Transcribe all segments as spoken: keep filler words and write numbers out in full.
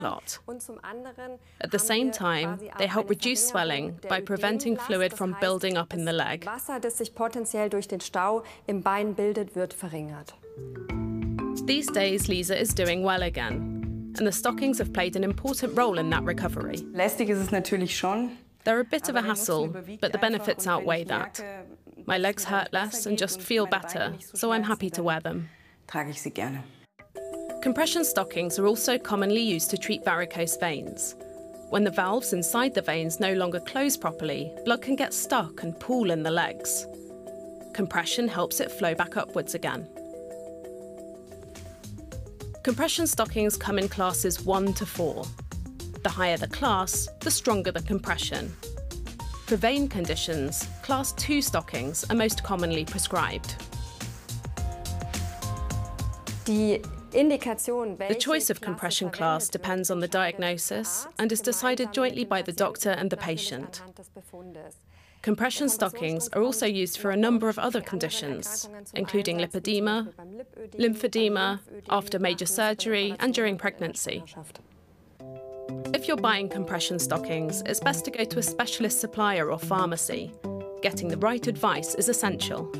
lot. At the same time, they help reduce swelling by preventing fluid from building up in the leg. These days, Lisa is doing well again, and the stockings have played an important role in that recovery. Lästig ist es natürlich schon. They're a bit of a hassle, but the benefits outweigh that. My legs hurt less and just feel better, so I'm happy to wear them. Trage ich sie gerne. Compression stockings are also commonly used to treat varicose veins. When the valves inside the veins no longer close properly, blood can get stuck and pool in the legs. Compression helps it flow back upwards again. Compression stockings come in classes one to four. The higher the class, the stronger the compression. For vein conditions, class two stockings are most commonly prescribed. The choice of compression class depends on the diagnosis and is decided jointly by the doctor and the patient. Compression stockings are also used for a number of other conditions, including lipedema, lymphedema, after major surgery and during pregnancy. If you're buying compression stockings, it's best to go to a specialist supplier or pharmacy. Getting the right advice is essential.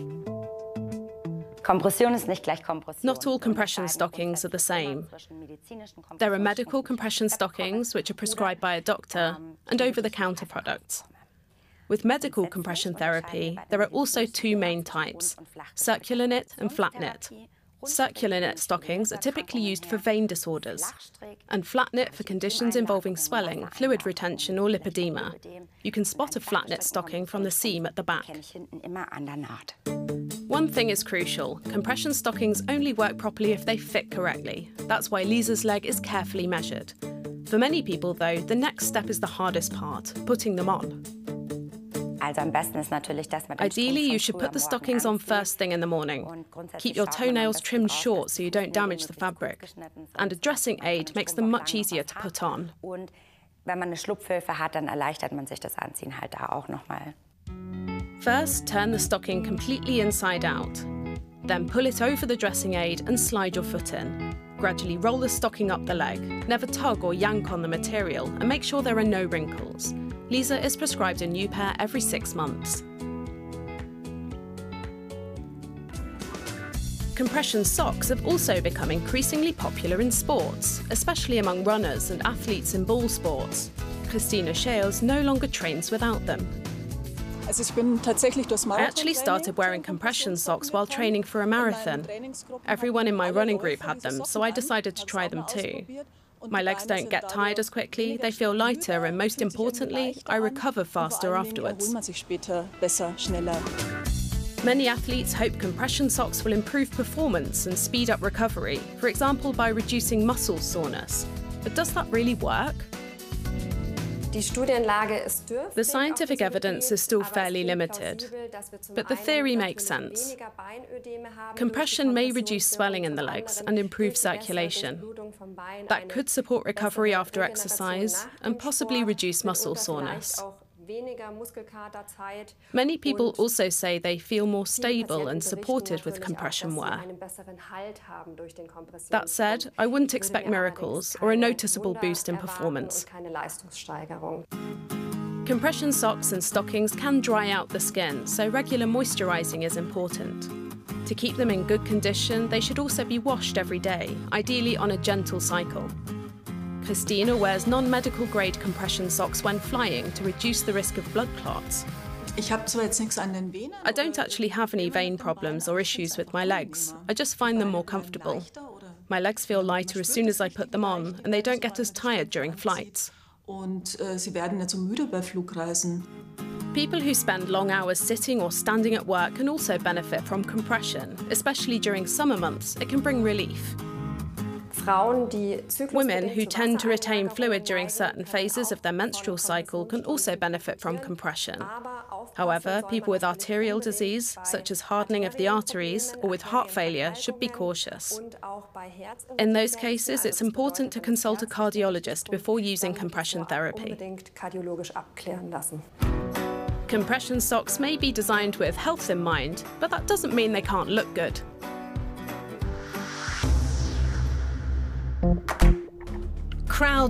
Not all compression stockings are the same. There are medical compression stockings, which are prescribed by a doctor, and over-the-counter products. With medical compression therapy, there are also two main types, circular knit and flat knit. Circular knit stockings are typically used for vein disorders, and flat knit for conditions involving swelling, fluid retention or lipedema. You can spot a flat knit stocking from the seam at the back. One thing is crucial, compression stockings only work properly if they fit correctly. That's why Lisa's leg is carefully measured. For many people though, the next step is the hardest part, putting them on. Ideally, you should put the stockings on first thing in the morning. Keep your toenails trimmed short so you don't damage the fabric. And a dressing aid makes them much easier to put on. First, turn the stocking completely inside out. Then pull it over the dressing aid and slide your foot in. Gradually roll the stocking up the leg. Never tug or yank on the material and make sure there are no wrinkles. Lisa is prescribed a new pair every six months. Compression socks have also become increasingly popular in sports, especially among runners and athletes in ball sports. Christina Schales no longer trains without them. I actually started wearing compression socks while training for a marathon. Everyone in my running group had them, so I decided to try them too. My legs don't get tired as quickly, they feel lighter, and most importantly, I recover faster afterwards. Many athletes hope compression socks will improve performance and speed up recovery, for example by reducing muscle soreness. But does that really work? The scientific evidence is still fairly limited, but the theory makes sense. Compression may reduce swelling in the legs and improve circulation. That could support recovery after exercise and possibly reduce muscle soreness. Many people also say they feel more stable and supported with compression wear. That said, I wouldn't expect miracles or a noticeable boost in performance. Compression socks and stockings can dry out the skin, so regular moisturizing is important. To keep them in good condition, they should also be washed every day, ideally on a gentle cycle. Christina wears non-medical grade compression socks when flying to reduce the risk of blood clots. I don't actually have any vein problems or issues with my legs. I just find them more comfortable. My legs feel lighter as soon as I put them on, and they don't get as tired during flights. People who spend long hours sitting or standing at work can also benefit from compression, especially during summer months. It can bring relief. Women who tend to retain fluid during certain phases of their menstrual cycle can also benefit from compression. However, people with arterial disease, such as hardening of the arteries, or with heart failure should be cautious. In those cases, it's important to consult a cardiologist before using compression therapy. Compression socks may be designed with health in mind, but that doesn't mean they can't look good. Crowd